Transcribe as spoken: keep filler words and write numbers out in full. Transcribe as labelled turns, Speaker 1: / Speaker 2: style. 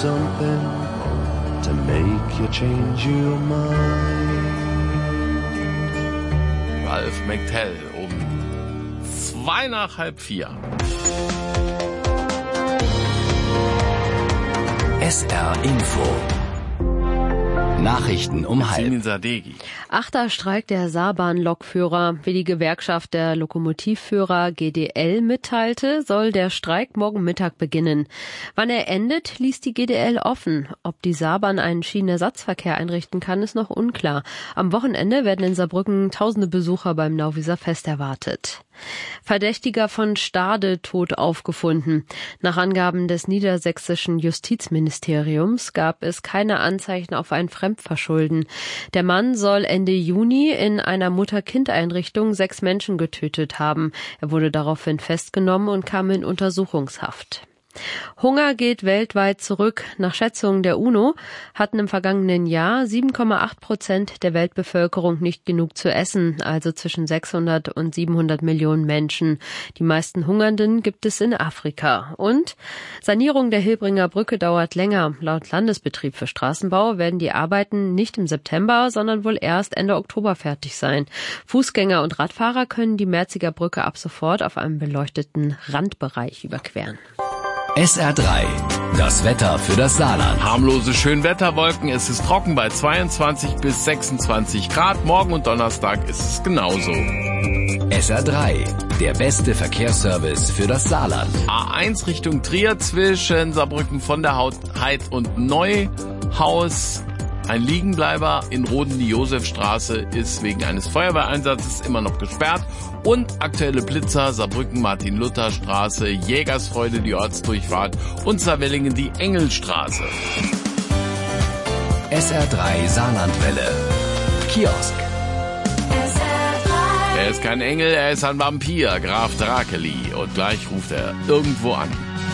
Speaker 1: something to make you change your mind.
Speaker 2: Ralph McTell um zwei nach halb vier.
Speaker 3: S R Info. Nachrichten um halb.
Speaker 2: Sadeghi.
Speaker 4: Achter Streik der Saarbahn-Lokführer. Wie die Gewerkschaft der Lokomotivführer G D L mitteilte, soll der Streik morgen Mittag beginnen. Wann er endet, ließ die G D L offen. Ob die Saarbahn einen Schienenersatzverkehr einrichten kann, ist noch unklar. Am Wochenende werden in Saarbrücken tausende Besucher beim Nauwieser Fest erwartet. Verdächtiger von Stade tot aufgefunden. Nach Angaben des niedersächsischen Justizministeriums gab es keine Anzeichen auf ein Fremdverschulden. Der Mann soll Ende Juni in einer Mutter-Kind-Einrichtung sechs Menschen getötet haben. Er wurde daraufhin festgenommen und kam in Untersuchungshaft. Hunger geht weltweit zurück. Nach Schätzungen der UNO hatten im vergangenen Jahr sieben Komma acht Prozent der Weltbevölkerung nicht genug zu essen, also zwischen sechshundert und siebenhundert Millionen Menschen. Die meisten Hungernden gibt es in Afrika. Und Sanierung der Hilbringer Brücke dauert länger. Laut Landesbetrieb für Straßenbau werden die Arbeiten nicht im September, sondern wohl erst Ende Oktober fertig sein. Fußgänger und Radfahrer können die Merziger Brücke ab sofort auf einem beleuchteten Randbereich überqueren.
Speaker 3: S R drei. Das Wetter für das Saarland.
Speaker 2: Harmlose Schönwetterwolken. Es ist trocken bei zweiundzwanzig bis sechsundzwanzig Grad. Morgen und Donnerstag ist es genauso.
Speaker 3: S R drei. Der beste Verkehrsservice für das Saarland.
Speaker 2: A eins Richtung Trier zwischen Saarbrücken von der Heid und Neuhaus. Ein Liegenbleiber in Roden, die Josefstraße, ist wegen eines Feuerwehreinsatzes immer noch gesperrt. Und aktuelle Blitzer, Saarbrücken, Martin-Luther-Straße, Jägersfreude, die Ortsdurchfahrt und Saarwellingen, die Engelstraße.
Speaker 3: S R drei Saarlandwelle. Kiosk.
Speaker 2: Er ist kein Engel, er ist ein Vampir, Graf Drakeli. Und gleich ruft er irgendwo an.